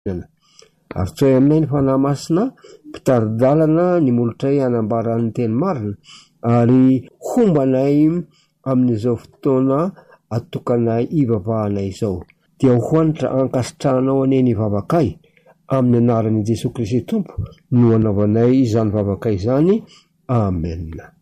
Ary tsoe aminay ny fanahy masina mpitaridalana ny molotray hanambaran'ny teny marina ary hombanay amin'izao fotoana atokanay ivavahanay izao. Dia ho anitra ankasitrahanao aneny vavakay amin'ny anaran'i Jesosy Kristy Tompo no anaovanay izany vavakay izany. Amen.